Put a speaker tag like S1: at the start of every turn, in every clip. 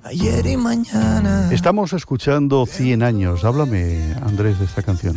S1: ayer y mañana.
S2: Estamos escuchando 100 años. Háblame, Andrés, de esta canción.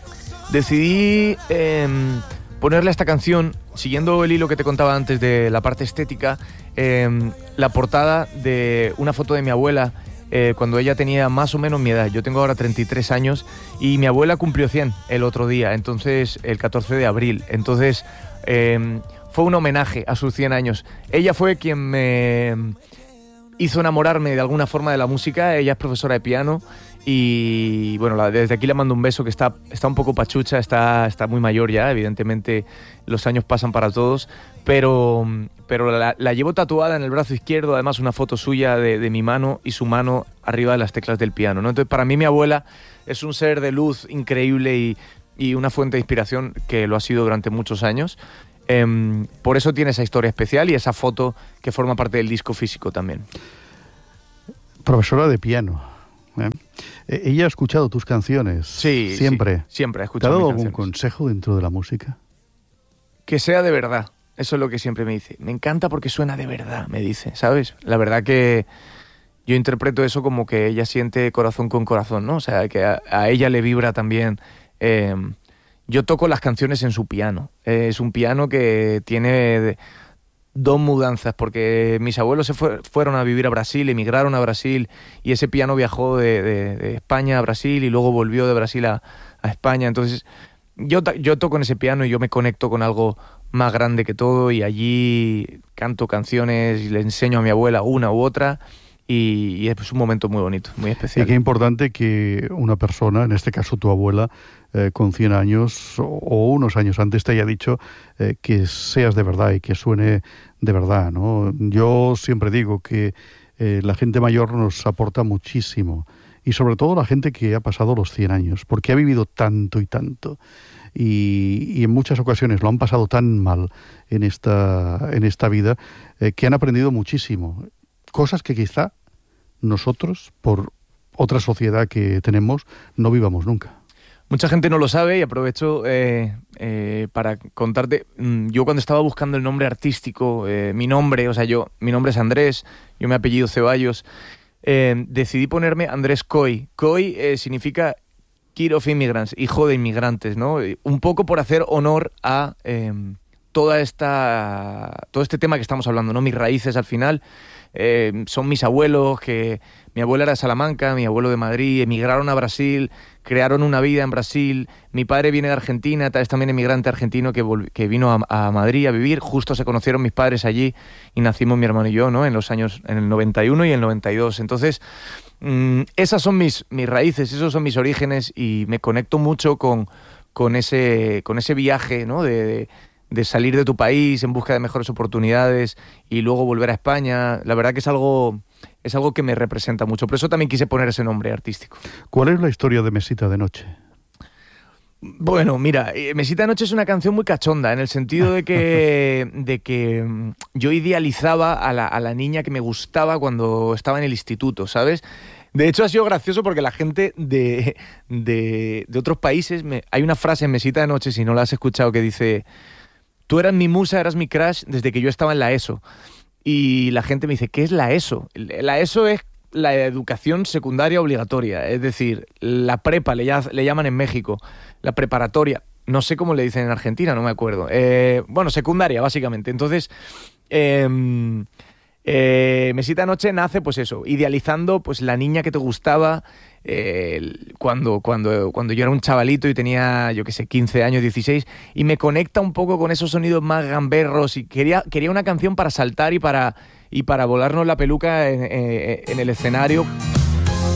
S3: Decidí ponerle a esta canción, siguiendo el hilo que te contaba antes de la parte estética, la portada de una foto de mi abuela cuando ella tenía más o menos mi edad. Yo tengo ahora 33 años y mi abuela cumplió 100 el otro día, entonces el 14 de abril. Entonces fue un homenaje a sus 100 años. Ella fue quien me hizo enamorarme de alguna forma de la música. Ella es profesora de piano y bueno, desde aquí le mando un beso, que está un poco pachucha, está muy mayor ya, evidentemente los años pasan para todos, pero la llevo tatuada en el brazo izquierdo, además una foto suya de mi mano y su mano arriba de las teclas del piano, ¿no? Entonces para mí mi abuela es un ser de luz increíble y una fuente de inspiración que lo ha sido durante muchos años. Por eso tiene esa historia especial y esa foto que forma parte del disco físico también.
S2: Profesora de piano. ¿Ella ha escuchado tus canciones?
S3: Sí,
S2: siempre.
S3: Sí, siempre ha
S2: ¿Te ha
S3: escuchado
S2: dado
S3: mis
S2: algún
S3: canciones.
S2: consejo dentro de la música?
S3: Que sea de verdad. Eso es lo que siempre me dice. Me encanta porque suena de verdad, me dice, ¿sabes? La verdad que yo interpreto eso como que ella siente corazón con corazón, ¿no? O sea, que a ella le vibra también. Yo toco las canciones en su piano. Es un piano que tiene dos mudanzas, porque mis abuelos fueron a vivir a Brasil, emigraron a Brasil, y ese piano viajó de España a Brasil y luego volvió de Brasil a España. Entonces yo toco en ese piano y yo me conecto con algo más grande que todo, y allí canto canciones y le enseño a mi abuela una u otra, y es un momento muy bonito, muy especial.
S2: Y qué importante que una persona, en este caso tu abuela, con 100 años o unos años antes te haya dicho que seas de verdad y que suene de verdad, ¿no? Yo siempre digo que la gente mayor nos aporta muchísimo, y sobre todo la gente que ha pasado los 100 años, porque ha vivido tanto y tanto, y en muchas ocasiones lo han pasado tan mal en esta vida, que han aprendido muchísimo, cosas que quizá nosotros, por otra sociedad que tenemos, no vivamos nunca.
S3: Mucha gente no lo sabe, y aprovecho para contarte. Yo cuando estaba buscando el nombre artístico, mi nombre es Andrés, yo me apellido Ceballos, decidí ponerme Andrés Coy. Coy significa Kid of Immigrants, hijo de inmigrantes, ¿no? Un poco por hacer honor a todo este tema que estamos hablando, ¿no? Mis raíces al final son mis abuelos, que mi abuela era de Salamanca, mi abuelo de Madrid, emigraron a Brasil, crearon una vida en Brasil. Mi padre viene de Argentina, es también emigrante argentino que vino a Madrid a vivir. Justo se conocieron mis padres allí y nacimos mi hermano y yo, ¿no? En el 91 y el 92. Entonces, esas son mis raíces, esos son mis orígenes, y me conecto mucho con ese viaje, ¿no? De salir de tu país en busca de mejores oportunidades y luego volver a España. La verdad que es algo que me representa mucho. Por eso también quise poner ese nombre artístico.
S2: ¿Cuál es la historia de Mesita de Noche?
S3: Bueno, mira, Mesita de Noche es una canción muy cachonda, en el sentido de que yo idealizaba a la niña que me gustaba cuando estaba en el instituto, ¿sabes? De hecho, ha sido gracioso porque la gente de otros países... Hay una frase en Mesita de Noche, si no la has escuchado, que dice: tú eras mi musa, eras mi crush desde que yo estaba en la ESO. Y la gente me dice: ¿qué es la ESO? La ESO es la educación secundaria obligatoria, es decir, la prepa le llaman en México, la preparatoria, no sé cómo le dicen en Argentina, no me acuerdo. Bueno, secundaria, básicamente. Entonces, Mesita de Noche nace, pues eso, idealizando pues la niña que te gustaba cuando yo era un chavalito y tenía, yo qué sé, 15 años, 16, y me conecta un poco con esos sonidos más gamberros, y quería una canción para saltar y para volarnos la peluca en el escenario.